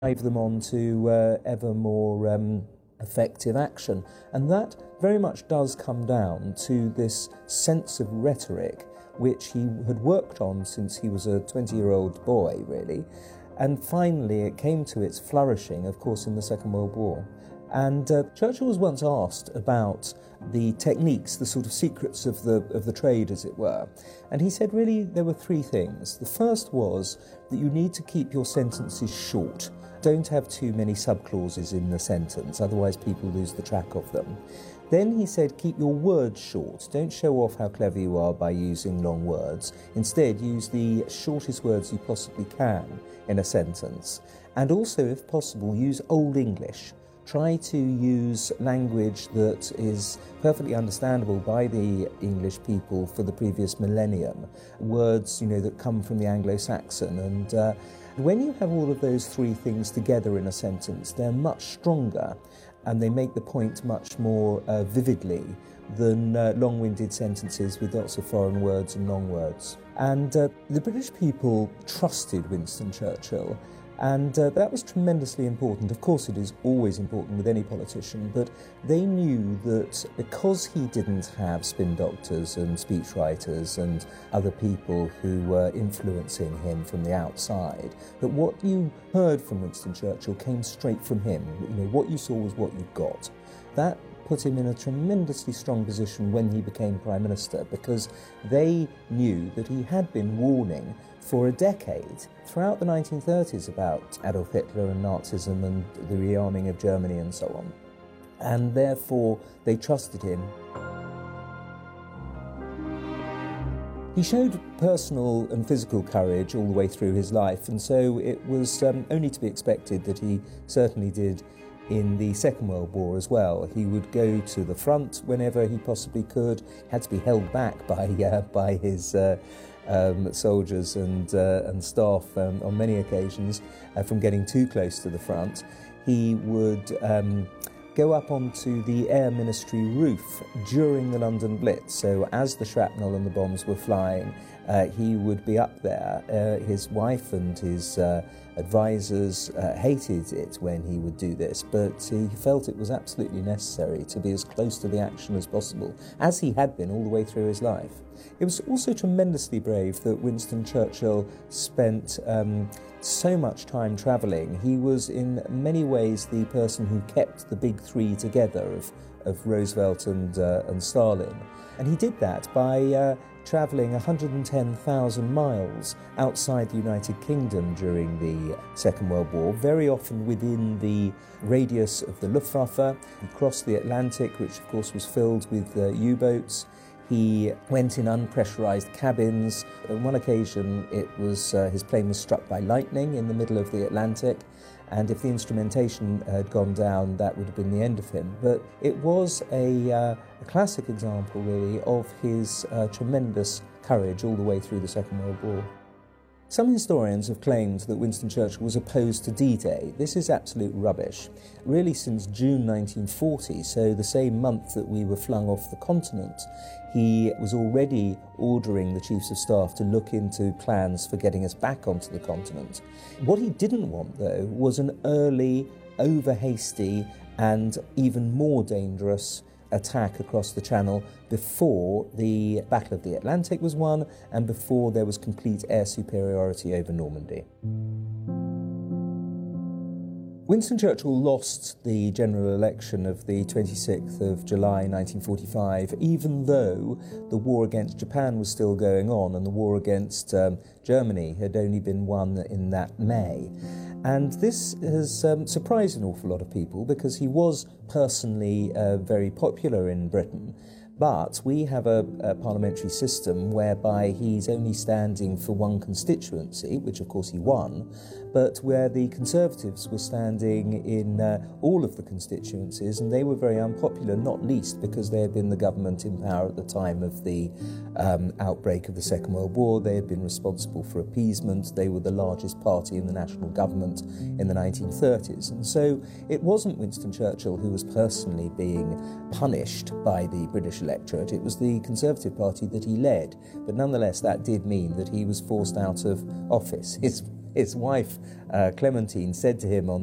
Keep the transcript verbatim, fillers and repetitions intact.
drive them on to uh, ever more um, effective action. And that very much does come down to this sense of rhetoric which he had worked on since he was a twenty-year-old boy, really. And finally it came to its flourishing, of course, in the Second World War. And uh, Churchill was once asked about the techniques, the sort of secrets of the of the trade, as it were. And he said, really, there were three things. The first was that you need to keep your sentences short. Don't have too many subclauses in the sentence, otherwise people lose the track of them. Then he said, keep your words short. Don't show off how clever you are by using long words. Instead, use the shortest words you possibly can in a sentence. And also, if possible, use Old English. Try to use language that is perfectly understandable by the English people for the previous millennium. Words, you know, that come from the Anglo-Saxon. And uh, when you have all of those three things together in a sentence, they're much stronger and they make the point much more uh, vividly than uh, long-winded sentences with lots of foreign words and long words. And uh, the British people trusted Winston Churchill. And uh, that was tremendously important. Of course, it is always important with any politician, but they knew that because he didn't have spin doctors and speechwriters and other people who were influencing him from the outside, that what you heard from Winston Churchill came straight from him. You know, what you saw was what you got. That put him in a tremendously strong position when he became Prime Minister, because they knew that he had been warning for a decade throughout the nineteen thirties about Adolf Hitler and Nazism and the rearming of Germany and so on. And therefore they trusted him. He showed personal and physical courage all the way through his life, and so it was um, only to be expected that he certainly did in the Second World War as well. He would go to the front whenever he possibly could, had to be held back by uh, by his uh, um, soldiers and uh, and staff um, on many occasions uh, from getting too close to the front. He would um, go up onto the Air Ministry roof during the London Blitz. So as the shrapnel and the bombs were flying, uh, he would be up there. Uh, his wife and his uh, advisors uh, hated it when he would do this, but he felt it was absolutely necessary to be as close to the action as possible, as he had been all the way through his life. It was also tremendously brave that Winston Churchill spent um, so much time travelling. He was in many ways the person who kept the big three together of, of Roosevelt and, uh, and Stalin. And he did that by uh, travelling one hundred ten thousand miles outside the United Kingdom during the Second World War, very often within the radius of the Luftwaffe. He crossed the Atlantic, which of course was filled with uh, U-boats. He went in unpressurized cabins. On one occasion, it was uh, his plane was struck by lightning in the middle of the Atlantic, and if the instrumentation had gone down, that would have been the end of him. But it was a, uh, a classic example, really, of his uh, tremendous courage all the way through the Second World War. Some historians have claimed that Winston Churchill was opposed to D-Day. This is absolute rubbish. Really, since June nineteen forty, so the same month that we were flung off the continent, he was already ordering the chiefs of staff to look into plans for getting us back onto the continent. What he didn't want, though, was an early, over-hasty and even more dangerous attack across the Channel before the Battle of the Atlantic was won and before there was complete air superiority over Normandy. Winston Churchill lost the general election of the twenty-sixth of July nineteen forty-five, even though the war against Japan was still going on and the war against um, Germany had only been won in that May. And this has um, surprised an awful lot of people because he was personally uh, very popular in Britain. But we have a, a parliamentary system whereby he's only standing for one constituency, which of course he won, but where the Conservatives were standing in uh, all of the constituencies, and they were very unpopular, not least because they had been the government in power at the time of the um, outbreak of the Second World War. They had been responsible for appeasement. They were the largest party in the national government in the nineteen thirties. And so it wasn't Winston Churchill who was personally being punished by the British electorate. It was the Conservative Party that he led. But nonetheless, that did mean that he was forced out of office. His his wife, uh, Clementine, said to him on